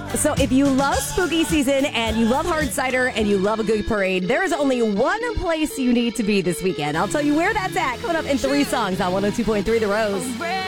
So if you love spooky season and you love hard cider and you love a good parade, there is only one place you need to be this weekend. I'll tell you where that's at coming up in 3 songs on 102.3 The Rose.